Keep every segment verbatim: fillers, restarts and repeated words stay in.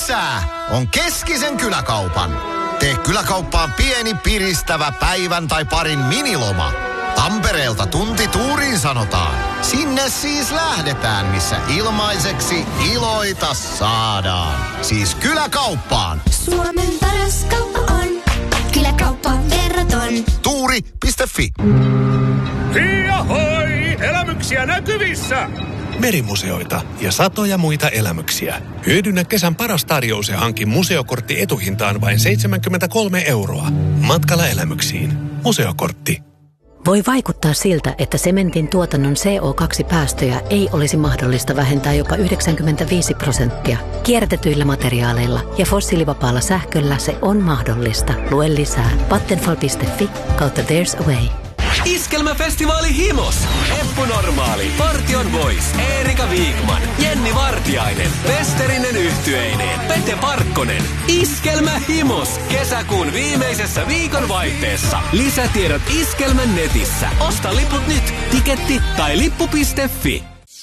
lisää on Keskisen kyläkaupan. Tee kyläkauppaan pieni piristävä päivän tai parin miniloma. Tampereelta tunti tuuriin sanotaan. Sinne siis lähdetään, missä ilmaiseksi iloita saadaan. Siis kyläkauppaan. Suomen paras kauppa on kyläkauppa verraton. Tuuri piste fi. Hiahoi! Elämyksiä näkyvissä! Merimuseoita ja satoja muita elämyksiä. Hyödynnä kesän paras tarjous ja hanki museokortti etuhintaan vain seitsemänkymmentäkolme euroa. Matkalla elämyksiin. Museokortti. Voi vaikuttaa siltä, että sementin tuotannon C O kaksi päästöjä ei olisi mahdollista vähentää jopa yhdeksänkymmentäviisi prosenttia. Kierrätetyillä materiaaleilla ja fossiilivapaalla sähköllä se on mahdollista. Lue lisää vattenfall piste fi kautta There's a Way. Iskelmäfestivaali Himos. Eppu Normaali, Partion Boys, Eerika Viikman, Jenni Vartiainen, Westerinen yhtyeineen, Pete Parkkonen. Iskelmä Himos. Kesäkuun viimeisessä viikonvaihteessa. Lisätiedot Iskelmän netissä. Osta liput nyt. Tiketti tai lippu piste fi.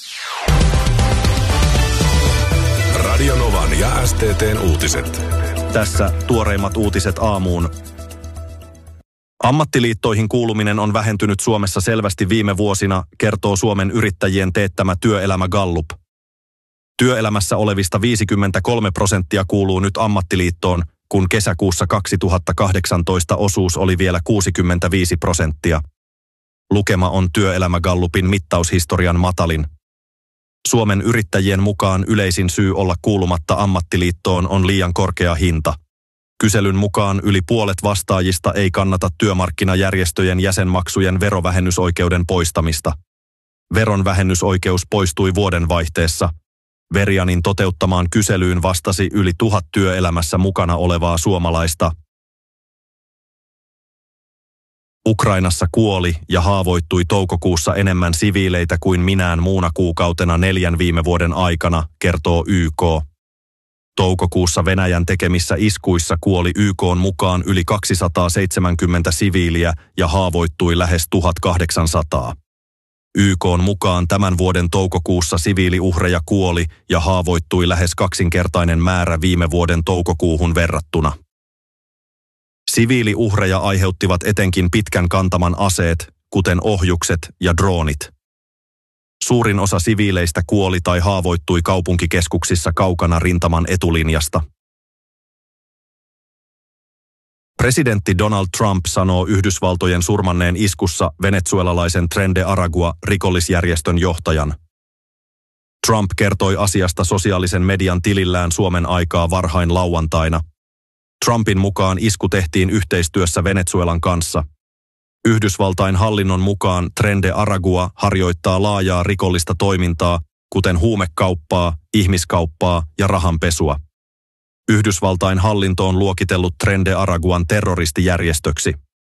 Radio Novan ja S T T:n uutiset. Tässä tuoreimmat uutiset aamuun. Ammattiliittoihin kuuluminen on vähentynyt Suomessa selvästi viime vuosina, kertoo Suomen yrittäjien teettämä työelämä Gallup. Työelämässä olevista viisikymmentäkolme prosenttia kuuluu nyt ammattiliittoon, kun kesäkuussa kaksituhattakahdeksantoista osuus oli vielä kuusikymmentäviisi prosenttia. Lukema on työelämä Gallupin mittaushistorian matalin. Suomen yrittäjien mukaan yleisin syy olla kuulumatta ammattiliittoon on liian korkea hinta. Kyselyn mukaan yli puolet vastaajista ei kannata työmarkkinajärjestöjen jäsenmaksujen verovähennysoikeuden poistamista. Veronvähennysoikeus poistui vuodenvaihteessa. Verianin toteuttamaan kyselyyn vastasi yli tuhat työelämässä mukana olevaa suomalaista. Ukrainassa kuoli ja haavoittui toukokuussa enemmän siviileitä kuin minään muuna kuukautena neljän viime vuoden aikana, kertoo Y K. Toukokuussa Venäjän tekemissä iskuissa kuoli Y K:n mukaan yli kaksisataaseitsemänkymmentä siviiliä ja haavoittui lähes tuhatkahdeksansataa. Y K:n mukaan tämän vuoden toukokuussa siviiliuhreja kuoli ja haavoittui lähes kaksinkertainen määrä viime vuoden toukokuuhun verrattuna. Siviiliuhreja aiheuttivat etenkin pitkän kantaman aseet, kuten ohjukset ja droonit. Suurin osa siviileistä kuoli tai haavoittui kaupunkikeskuksissa kaukana rintaman etulinjasta. Presidentti Donald Trump sanoo Yhdysvaltojen surmanneen iskussa venezuelalaisen Tren de Aragua rikollisjärjestön johtajan. Trump kertoi asiasta sosiaalisen median tilillään Suomen aikaa varhain lauantaina. Trumpin mukaan isku tehtiin yhteistyössä Venezuelan kanssa. Yhdysvaltain hallinnon mukaan Tren de Aragua harjoittaa laajaa rikollista toimintaa, kuten huumekauppaa, ihmiskauppaa ja rahanpesua. Yhdysvaltain hallinto on luokitellut Tren de Araguan terroristijärjestöksi.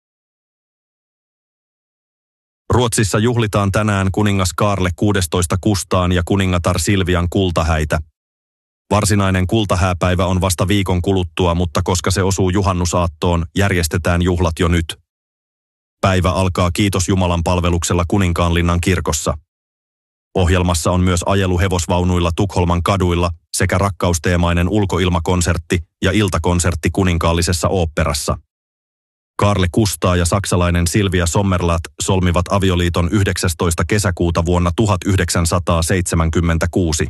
Ruotsissa juhlitaan tänään kuningas Kaarle kuudestoista Kustaan ja kuningatar Silvian kultahäitä. Varsinainen kultahääpäivä on vasta viikon kuluttua, mutta koska se osuu juhannusaattoon, järjestetään juhlat jo nyt. Päivä alkaa kiitos Jumalan palveluksella Kuninkaanlinnan kirkossa. Ohjelmassa on myös ajelu hevosvaunuilla Tukholman kaduilla sekä rakkausteemainen ulkoilmakonsertti ja iltakonsertti Kuninkaallisessa oopperassa. Kaarle Kustaa ja saksalainen Silvia Sommerlath solmivat avioliiton yhdeksästoista kesäkuuta vuonna tuhatyhdeksänsataaseitsemänkymmentäkuusi.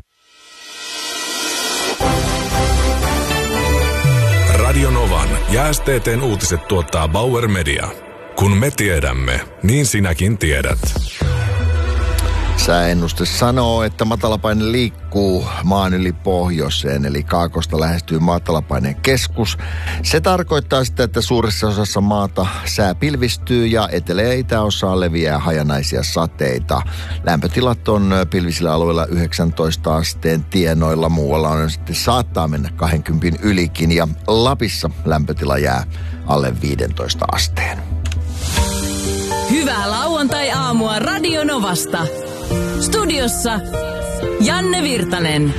Radio Novan ja S T T:n uutiset tuottaa Bauer Media. Kun me tiedämme, niin sinäkin tiedät. Sääennuste sanoo, että matalapaine liikkuu maan yli pohjoiseen, eli Kaakosta lähestyy matalapaineen keskus. Se tarkoittaa sitä, että suuressa osassa maata sää pilvistyy ja etelä- ja itäosaan leviää hajanaisia sateita. Lämpötilat on pilvisillä alueilla yhdeksäntoista asteen tienoilla, muualla on sitten saattaa mennä kaksikymmentä ylikin ja Lapissa lämpötila jää alle viisitoista asteen. Hyvää lauantai-aamua Radio Novasta. Studiossa Janne Virtanen.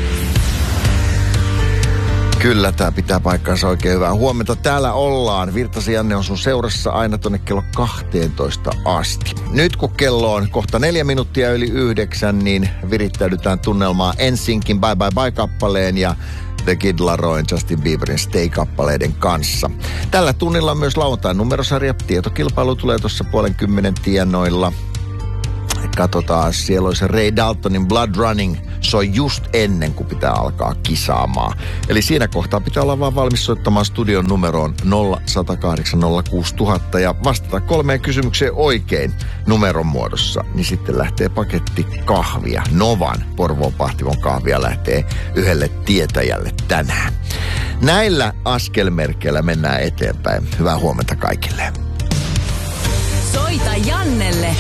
Kyllä, tämä pitää paikkaansa oikein hyvää huomenta. Täällä ollaan. Virtasen Janne on sun seurassa aina tonne kello kahteentoista asti. Nyt kun kello on kohta neljä minuuttia yli yhdeksän, niin virittäydytään tunnelmaan Ensinkin Bye Bye Bye -kappaleen ja The Kid Laroin, Justin Bieberin Stay-kappaleiden kanssa. Tällä tunnilla on myös lauantain numerosarja. Tietokilpailu tulee tuossa puolen kymmenen tienoilla. Katsotaan, siellä olisi Ray Daltonin Blood Running. Soi just ennen kuin pitää alkaa kisaamaan. Eli siinä kohtaa pitää olla vaan valmis soittamaan studion numeroon nolla yksi nolla kahdeksan nolla kuusi nolla nolla nolla ja vastata kolmeen kysymykseen oikein numeron muodossa. Niin sitten lähtee paketti kahvia. Novan Porvoon Pahtivon kahvia lähtee yhdelle tietäjälle tänään. Näillä askelmerkeillä mennään eteenpäin. Hyvää huomenta kaikille. Soita Jannelle.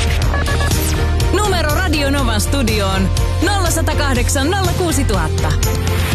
Numero Radio Novan studioon nolla yksi nolla kahdeksan nolla kuusi nolla nolla nolla.